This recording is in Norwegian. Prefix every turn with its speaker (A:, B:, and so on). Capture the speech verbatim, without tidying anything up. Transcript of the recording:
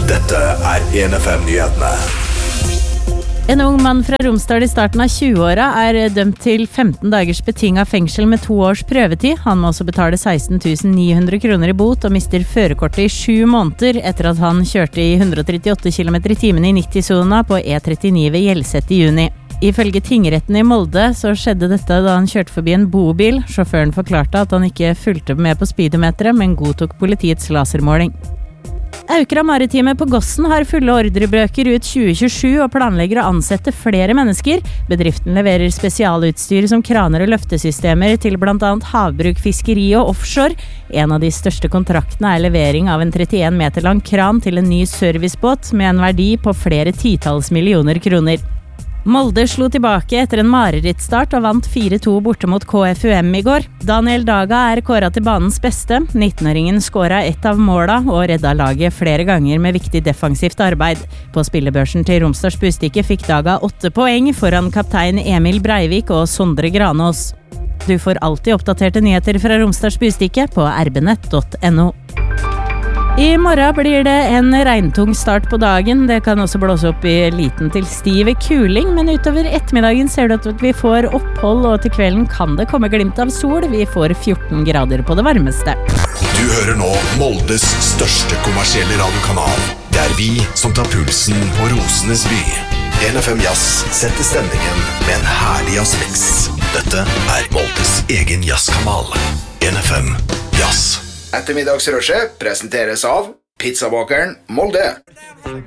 A: Dette er en F M-nyhetene.
B: En ung mann fra Romsdal i starten av tjueåra er dømt til femten dagers betinget fengsel med to års prøvetid. Han må også betale seksten tusen ni hundre kroner i bot og mister førerkortet i sju måneder etter at han kjørte i hundre og trettiåtte kilometer i timen i nitti-sona på E trettini ved Hjelset i juni. Ifølge tingretten i Molde så skjedde dette da han kjørte forbi en bobil. Sjåføren forklarte at han ikke fulgte med på speedometeret, men godtok politiets lasermåling. Aukra Maritime på Gossen har fulle ordrebøker ut tjue tjuesju og planlegger å ansette flere mennesker. Bedriften leverer spesialutstyr som kraner og løftesystemer til blant annet havbruk, fiskeri og offshore. En av de største kontraktene er levering av en trettien meter lang kran til en ny servicebåt med en verdi på flere titalls millioner kroner. Molde slo tilbake etter en marerittstart og vant fire to borte mot K F U M i går. Daniel Daga er kåret til banens beste. nittenåringen skåret ett av måla og redda laget flere ganger med viktig defensivt arbeid. På spillebørsen til Romsdals Bustikke fikk Daga åtte poeng foran kaptein Emil Breivik og Sondre Granås. Du får alltid oppdaterte nyheter fra Romsdals Bustikke på r b nett punktum n o. I morgen blir det en regntung start på dagen. Det kan også blåse opp i liten til stiv kuling, men utover ettermiddagen ser du at vi får opphold, og til kvelden kan det komme glimt av sol. Vi får fjorten grader på det varmeste.
A: Du hører nå Moldes største kommersielle radiokanal. Det er vi som tar pulsen på Rosenes by. en F M Jazz setter stemningen med en herlig jazzmix. Dette er Moldes egen jazzkanal. en F M Jazz.
C: Ettermiddagsrushet presenteres av Pizzabakeren Molde.